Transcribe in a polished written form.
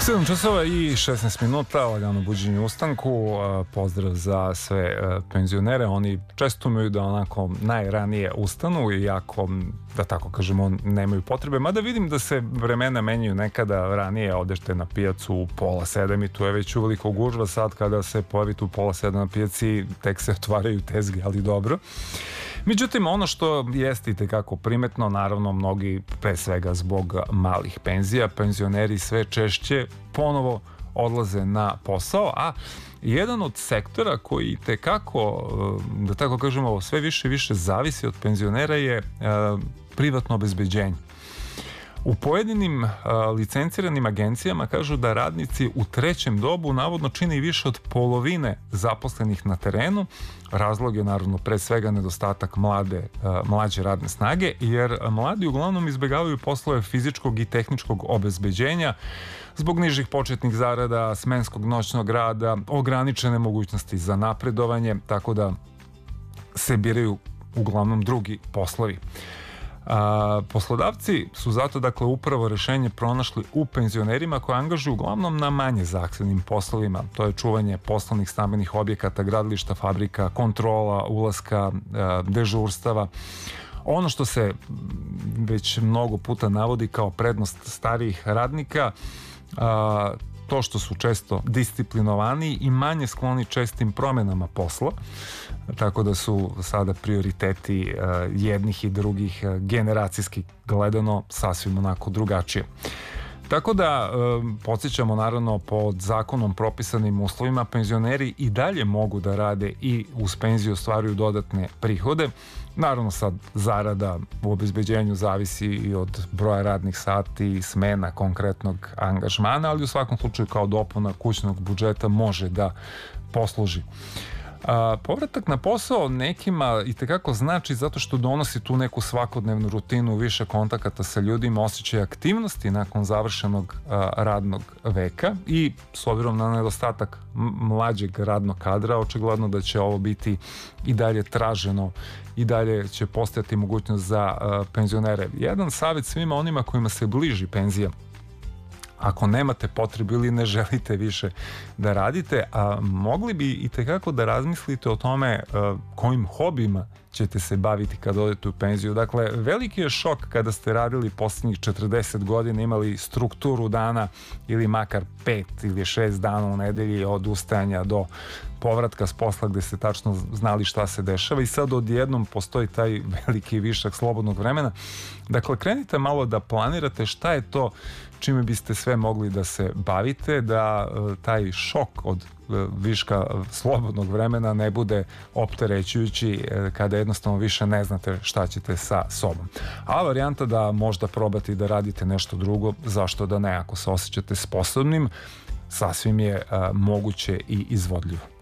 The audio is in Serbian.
7 časova i 16 minuta, lagano buđenje ustanku. Pozdrav za sve penzionere. Oni često imaju da onako najranije ustanu, iako, da tako kažemo, nemaju potrebe. Mada vidim da se vremena menjaju. Nekada ranije odete na pijacu u 6:30 i tu je već uveliko gužva. Sad kada se pojavite u 6:30 na pijaci, tek se otvaraju tezge, ali dobro. Međutim, ono što jeste itekako primetno, naravno mnogi, pre svega zbog malih penzija, penzioneri sve češće ponovo odlaze na posao, a jedan od sektora koji itekako, da tako kažemo, sve više i više zavisi od penzionera je privatno obezbeđenje. U pojedinim licenciranim agencijama kažu da radnici u trećem dobu navodno čine i više od polovine zaposlenih na terenu. Razlog je naravno pre svega nedostatak mlađe radne snage, jer mladi uglavnom izbegavaju poslove fizičkog i tehničkog obezbeđenja zbog nižih početnih zarada, smenskog noćnog rada, ograničene mogućnosti za napredovanje, tako da se biraju uglavnom drugi poslovi. Poslodavci su zato dakle upravo rešenje pronašli u penzionerima koje angažuju uglavnom na manje zahtevnim poslovima. To je čuvanje poslovnih stambenih objekata, gradilišta, fabrika, kontrola, ulaska, dežurstava. Ono što se već mnogo puta navodi kao prednost starijih radnika, to što su često disciplinovani i manje skloni čestim promenama posla, tako da su sada prioriteti jednih i drugih generacijski gledano sasvim onako drugačije. Tako da, podsjećamo, naravno, pod zakonom propisanim uslovima penzioneri i dalje mogu da rade i uz penziju ostvaruju dodatne prihode. Naravno, sad zarada u obezbeđenju zavisi i od broja radnih sati i smena konkretnog angažmana, ali u svakom slučaju kao dopuna kućnog budžeta može da posluži. Povratak na posao nekima itekako znači zato što donosi tu neku svakodnevnu rutinu, više kontakata sa ljudima, osjećaj aktivnosti nakon završenog radnog veka i s obzirom na nedostatak mlađeg radnog kadra, očigledno da će ovo biti i dalje traženo, i dalje će postojati mogućnost za penzionere. Jedan savjet svima onima kojima se bliži penzija: ako nemate potrebu ili ne želite više da radite, a mogli bi itekako da razmislite o tome kojim hobijima ćete se baviti kad odete u penziju. Dakle, veliki je šok kada ste radili posljednjih 40 godina, imali strukturu dana ili makar 5 ili 6 dana u nedelji od ustajanja do povratka s posla gde ste tačno znali šta se dešava i sad odjednom postoji taj veliki višak slobodnog vremena. Dakle, krenite malo da planirate šta je to čime biste sve mogli da se bavite, da taj šok od viška slobodnog vremena ne bude opterećujući kada jednostavno više ne znate šta ćete sa sobom. A varijanta da možda probate da radite nešto drugo, zašto da ne, ako se osjećate sposobnim, sasvim je moguće i izvodljivo.